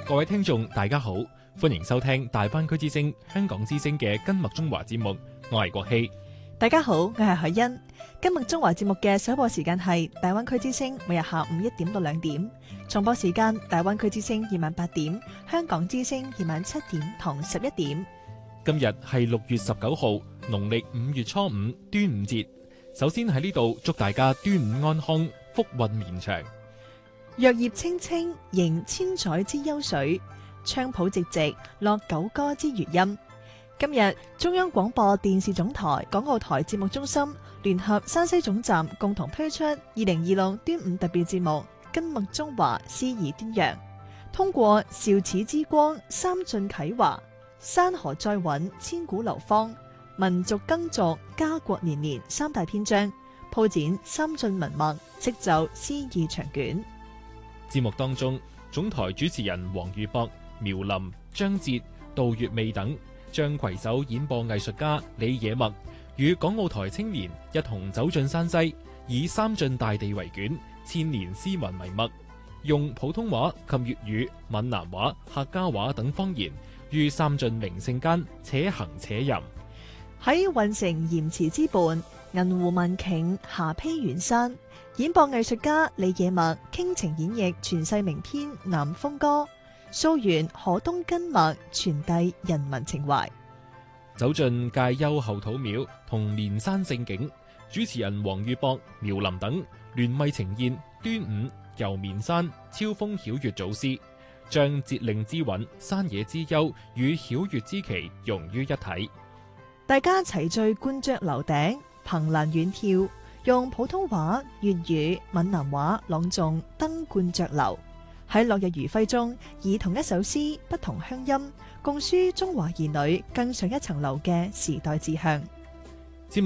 各位聽眾大家好，歡迎收聽大灣區之聲香港之聲嘅根脈中華節目，我係國希。 大家好，我係海欣。根脈中華節目嘅首播時間係大灣區之聲，每日下午1點到2點；重播時間大灣區之聲夜晚8點，香港之聲夜晚7點同11點。 今日係6月19號，農曆5月初5，端午節。首先喺呢度祝大家端午安康，福運綿長。 藥葉青青，迎千載之幽水；菖蒲寂寂，落九歌之餘音。今日中央廣播電視總台港澳台節目中心聯合山西總站共同推出2026端午特別節目《根脈中華詩意端陽》，通過韶始之光、三晉啟華、山河再穩、千古流芳、民族耕作、家國年年三大篇章，鋪展三晉文脈，釋就詩意長卷。 節目當中，總台主持人黃宇博、苗林、張哲、杜月媚等將攜手演播藝術家李野墨與港澳台青年一同走進山西，以三晉大地為卷，千年詩文為脈，用普通話及粵語、閩南話、客家話等方言，於三晉名勝間且行且吟。 喺運城鹽池之畔，銀湖文頃霞披遠山，演播藝術家李野墨傾情演繹傳世名篇《南風歌》，溯源河東根脈，傳遞人民情懷。 走進介休後土廟同連山勝景，主持人黃宇博、苗林等聯袂呈現端午遊綿山、超風曉月祖詩，將節令之韻、山野之幽與曉月之奇融於一體。 大家齊聚觀雀樓頂，憑欄遠眺，用普通話、粵語、閩南話朗誦《登鸛雀樓》，喺落日餘暉中，以同一首詩不同鄉音，共抒中華兒女更上一層樓嘅時代志向。